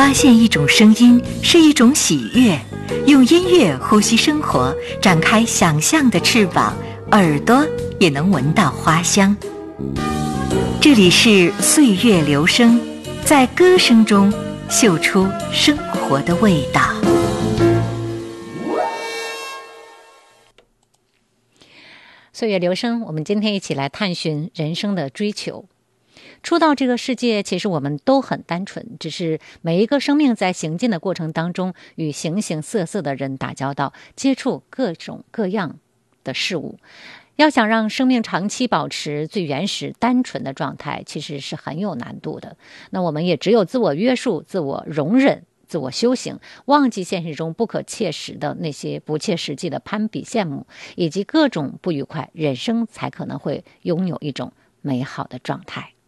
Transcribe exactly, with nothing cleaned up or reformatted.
发现一种声音是一种喜悦，用音乐呼吸生活，展开想象的翅膀，耳朵也能闻到花香。这里是岁月流声，在歌声中嗅出生活的味道。 岁月流声，我们今天一起来探寻人生的追求。初到这个世界，其实我们都很单纯，只是每一个生命在行进的过程当中，与形形色色的人打交道，接触各种各样的事物。要想让生命长期保持最原始单纯的状态，其实是很有难度的。那我们也只有自我约束、自我容忍、自我修行，忘记现实中不可切实的那些不切实际的攀比羡慕以及各种不愉快，人生才可能会拥有一种美好的状态。